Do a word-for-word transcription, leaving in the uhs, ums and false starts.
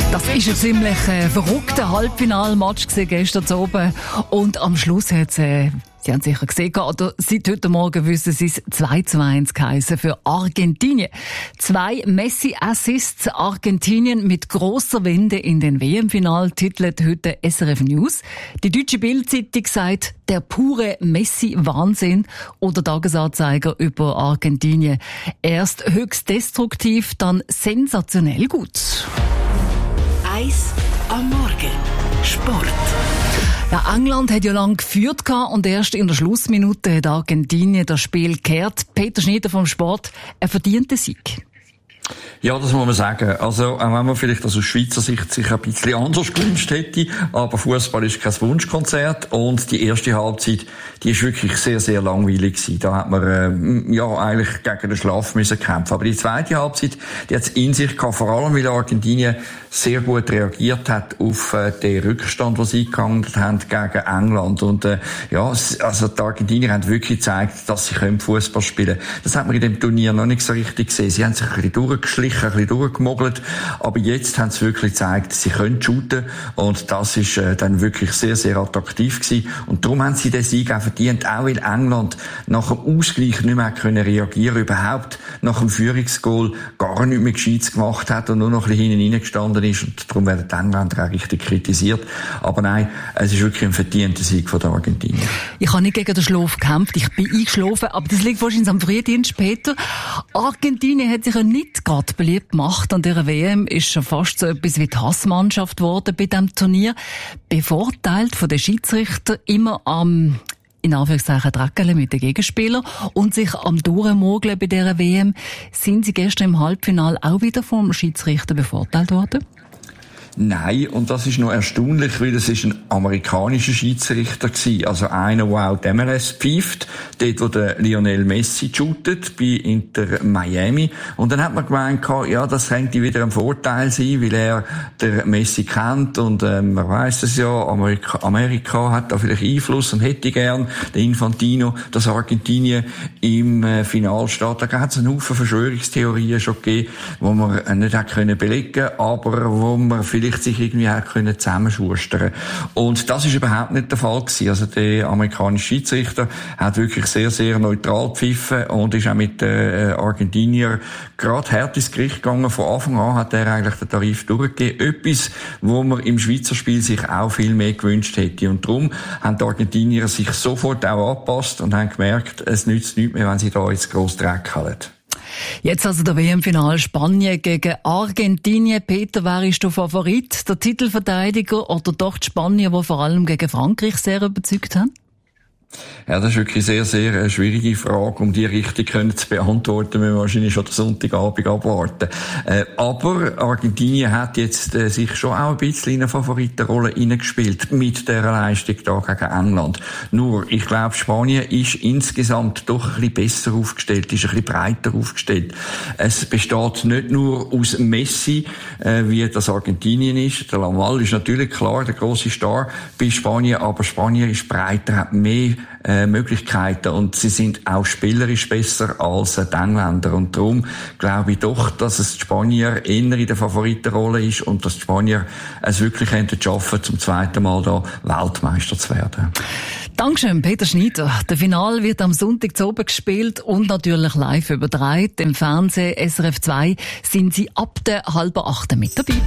Das war ein ziemlich äh, verrückter Halbfinalmatch gestern oben. Und am Schluss hat es, äh, Sie haben sicher gesehen, oder seit heute Morgen wissen Sie es, zwei zu eins geheissen für Argentinien. Zwei Messi-Assists, Argentinien mit grosser Wende in den W M-Final, titelt heute S R F News. Die deutsche Bild-Zeitung sagt, der pure Messi-Wahnsinn, oder Tagesanzeiger über Argentinien. Erst höchst destruktiv, dann sensationell gut. Eis am Morgen. Sport. Ja, England hat ja lange geführt und erst in der Schlussminute hat Argentinien das Spiel gekehrt. Peter Schneider vom Sport, ein verdienter Sieg. Ja, das muss man sagen. Also, auch wenn man vielleicht aus Schweizer Sicht sich ein bisschen anders gewünscht hätte, aber Fußball ist kein Wunschkonzert und die erste Halbzeit, die ist wirklich sehr, sehr langweilig gewesen. Da hat man, äh, ja, eigentlich gegen den Schlaf müssen kämpfen. Aber die zweite Halbzeit, die hat es in sich gehabt, vor allem, weil Argentinien sehr gut reagiert hat auf äh, den Rückstand, den sie gehandelt haben gegen England. Und, äh, ja, also die Argentinier haben wirklich gezeigt, dass sie können Fußball spielen können. Das hat man in dem Turnier noch nicht so richtig gesehen. Sie haben sich ein bisschen durchgeschlichen, ein bisschen durchgemogelt, aber jetzt haben sie wirklich gezeigt, sie können shooten und das ist äh, dann wirklich sehr, sehr attraktiv gewesen. Und darum haben sie den Sieg auch verdient, auch weil England nach dem Ausgleich nicht mehr können reagieren, überhaupt nach dem Führungsgoal gar nicht mehr Gescheites gemacht hat und nur noch ein bisschen hinten reingestanden ist und darum werden die Engländer auch richtig kritisiert. Aber nein, es ist wirklich ein verdienter Sieg von der Argentinier. Ich habe nicht gegen den Schlaf gekämpft, ich bin eingeschlafen, aber das liegt wahrscheinlich am Frühdienst, Peter. Argentinien hat sich ja nicht gerade beliebt gemacht an dieser W M, ist schon fast so etwas wie die Hassmannschaft geworden bei diesem Turnier. Bevorteilt von den Schiedsrichtern immer am, in Anführungszeichen, Dreckeln mit den Gegenspielern und sich am Durchmogeln bei dieser W M. Sind Sie gestern im Halbfinale auch wieder vom Schiedsrichter bevorteilt worden? Nein, und das ist noch erstaunlich, weil es ist ein amerikanischer Schiedsrichter gewesen, also einer, der auch die M L S pfeift, dort, wo der Lionel Messi shootet, bei Inter Miami. Und dann hat man gemeint, ja, das könnte wieder ein Vorteil sein, weil er der Messi kennt und ähm, man weiss es ja, Amerika, Amerika hat da vielleicht Einfluss und hätte gern den Infantino, dass Argentinien im äh, Finale steht. Da hat es einen Haufen Verschwörungstheorien schon gegeben, die man äh, nicht hat können belegen, aber wo man vielleicht sich irgendwie auch können zusammenschustern. Und das ist überhaupt nicht der Fall gewesen. Also der amerikanische Schiedsrichter hat wirklich sehr, sehr neutral gepfiffen und ist auch mit den äh, Argentinier gerade hart ins Gericht gegangen. Von Anfang an hat er eigentlich den Tarif durchgegeben. Etwas, wo man im Schweizer Spiel sich auch viel mehr gewünscht hätte. Und darum haben die Argentinier sich sofort auch angepasst und haben gemerkt, es nützt nichts mehr, wenn sie da jetzt gross Dreck haben. Jetzt also der W M-Final Spanien gegen Argentinien. Peter, wer ist der Favorit? Der Titelverteidiger oder doch die Spanier, die vor allem gegen Frankreich sehr überzeugt haben? Ja, das ist wirklich sehr, sehr eine schwierige Frage. Um die richtig können zu beantworten, müssen wir wahrscheinlich schon den Sonntagabend abwarten. Äh, aber Argentinien hat jetzt äh, sich schon auch ein bisschen in eine Favoritenrolle hineingespielt mit dieser Leistung da gegen England. Nur, ich glaube, Spanien ist insgesamt doch ein bisschen besser aufgestellt, ist ein bisschen breiter aufgestellt. Es besteht nicht nur aus Messi, äh, wie das Argentinien ist. Der Lamal ist natürlich klar der grosse Star bei Spanien, aber Spanien ist breiter, hat mehr Äh, Möglichkeiten und sie sind auch spielerisch besser als äh, die Engländer und darum glaube ich doch, dass es die Spanier eher in der Favoritenrolle ist und dass die Spanier es wirklich schaffen, zum zweiten Mal da Weltmeister zu werden. Dankeschön, Peter Schneider. Der Final wird am Sonntag zu oben gespielt und natürlich live übertragen. Im Fernsehen S R F zwei sind Sie ab der halben acht mit dabei.